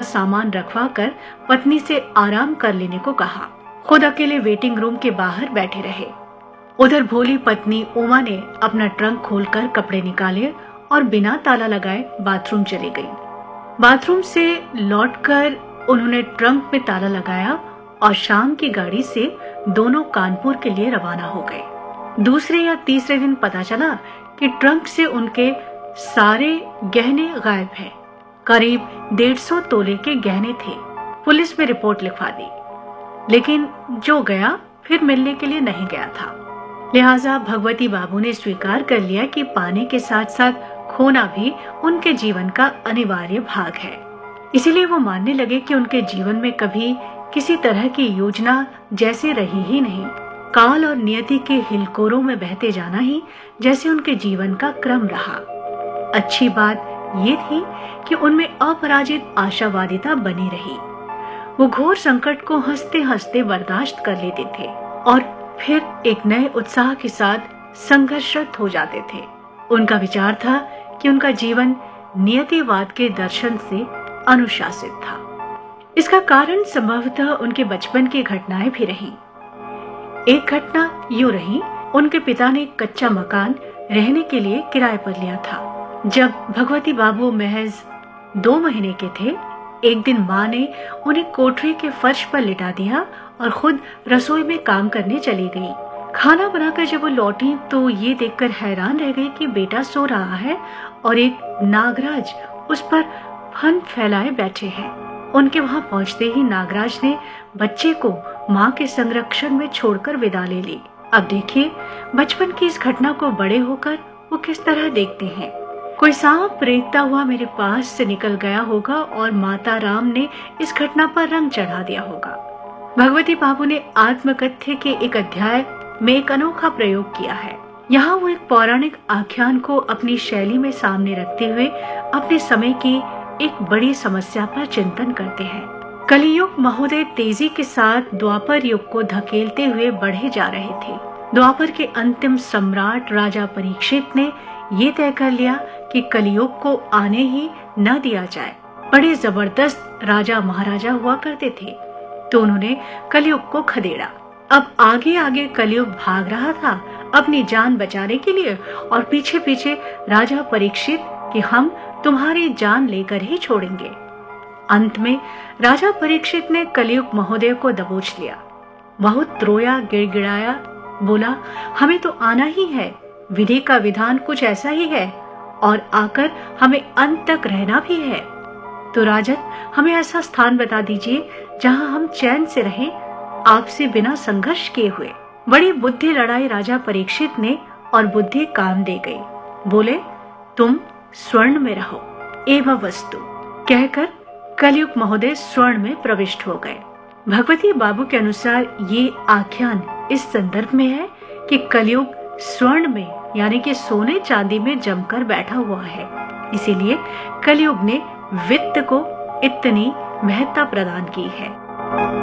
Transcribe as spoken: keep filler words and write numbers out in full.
सामान रखवा कर पत्नी से आराम कर लेने को कहा। खुद अकेले वेटिंग रूम के बाहर बैठे रहे। उधर भोली पत्नी उमा ने अपना ट्रंक खोलकर कपड़े निकाले और बिना ताला लगाए बाथरूम चली गई। बाथरूम से लौटकर उन्होंने ट्रंक में ताला लगाया और शाम की गाड़ी से दोनों कानपुर के लिए रवाना हो गए। दूसरे या तीसरे दिन पता चला कि ट्रंक से उनके सारे गहने गायब हैं। करीब डेढ़ सौ तोले के गहने थे। पुलिस में रिपोर्ट लिखवा दी, लेकिन जो गया फिर मिलने के लिए नहीं गया था। लिहाजा भगवती बाबू ने स्वीकार कर लिया कि पाने के साथ साथ खोना भी उनके जीवन का अनिवार्य भाग है। इसीलिए वो मानने लगे कि उनके जीवन में कभी किसी तरह की योजना जैसे रही ही नहीं। काल और नियति के हिलकोरों में बहते जाना ही जैसे उनके जीवन का क्रम रहा। अच्छी बात ये थी कि उनमें अपराजित आशावादिता बनी रही। वो घोर संकट को हंसते हंसते बर्दाश्त कर लेते थे और फिर एक नए उत्साह के साथ संघर्षरत हो जाते थे। उनका विचार था कि उनका जीवन नियतिवाद के दर्शन से अनुशासित था। इसका कारण संभवतः उनके बचपन की घटनाएं भी रहीं। एक घटना यूं रही, उनके पिता ने कच्चा मकान रहने के लिए किराए पर लिया था। जब भगवती बाबू महज दो महीने के थे, एक दिन माँ ने उन्हें कोठरी के फर्श पर लिटा दिया और खुद रसोई में काम करने चली गई। खाना बनाकर जब वो लौटी तो ये देखकर हैरान रह गई कि बेटा सो रहा है और एक नागराज उस पर फन फैलाए बैठे हैं। उनके वहां पहुंचते ही नागराज ने बच्चे को माँ के संरक्षण में छोड़कर विदा ले ली। अब देखिए बचपन की इस घटना को बड़े होकर वो किस तरह देखते हैं। कोई सांप रेंगता हुआ मेरे पास से निकल गया होगा और माता राम ने इस घटना पर रंग चढ़ा दिया होगा। भगवती बाबू ने आत्मकथ्य के एक अध्याय में एक अनोखा प्रयोग किया है। यहाँ वो एक पौराणिक आख्यान को अपनी शैली में सामने रखते हुए अपने समय की एक बड़ी समस्या पर चिंतन करते हैं। कलियुग महोदय तेजी के साथ द्वापर युग को धकेलते हुए बढ़े जा रहे थे। द्वापर के अंतिम सम्राट राजा परीक्षित ने ये तय कर लिया कि कलियुग को आने ही न दिया जाए। बड़े जबरदस्त राजा महाराजा हुआ करते थे, तो उन्होंने कलियुग को खदेड़ा। अब आगे आगे कलियुग भाग रहा था अपनी जान बचाने के लिए और पीछे पीछे राजा परीक्षित कि हम तुम्हारी जान लेकर ही छोड़ेंगे। अंत में राजा परीक्षित ने कलियुग महोदय को दबोच लिया। बहुत रोया, गिड़गिड़ाया, बोला हमें तो आना ही है, विधि का विधान कुछ ऐसा ही है और आकर हमें अंत तक रहना भी है। तो राजन, हमें ऐसा स्थान बता दीजिए जहां हम चैन से रहें, आपसे बिना संघर्ष किए हुए। बड़ी बुद्धि लड़ाई राजा परीक्षित ने और बुद्धि काम दे गई। बोले तुम स्वर्ण में रहो एवं वस्तु कहकर कलियुग महोदय स्वर्ण में प्रविष्ट हो गए। भगवती बाबू के अनुसार ये आख्यान इस संदर्भ में है कि कलियुग स्वर्ण में यानी कि सोने चांदी में जमकर बैठा हुआ है। इसीलिए कलियुग ने वित्त को इतनी महत्ता प्रदान की है।